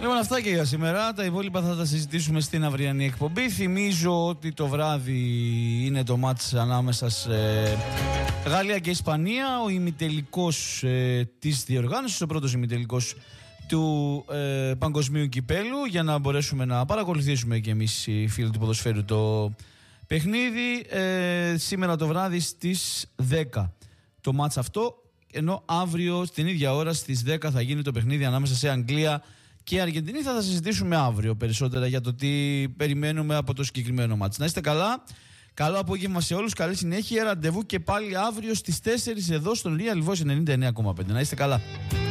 Λοιπόν, αυτά και για σήμερα. Τα υπόλοιπα θα τα συζητήσουμε στην αυριανή εκπομπή. Θυμίζω ότι το βράδυ είναι το μάτς ανάμεσα σε Γαλλία και Ισπανία. Ο ημιτελικός της διοργάνωσης, ο πρώτος ημιτελικός του παγκοσμίου κυπέλου, για να μπορέσουμε να παρακολουθήσουμε και εμείς οι φίλοι του ποδοσφαίρου το παιχνίδι. Σήμερα το βράδυ στις 10 το μάτς αυτό, ενώ αύριο στην ίδια ώρα στις 10 θα γίνει το παιχνίδι ανάμεσα σε Αγγλία και Αργεντινή. Θα συζητήσουμε αύριο περισσότερα για το τι περιμένουμε από το συγκεκριμένο μάτς. Να είστε καλά. Καλό απόγευμα σε όλους. Καλή συνέχεια. Ραντεβού και πάλι αύριο στις 4 εδώ στον Real Voice 99,5. Να είστε καλά.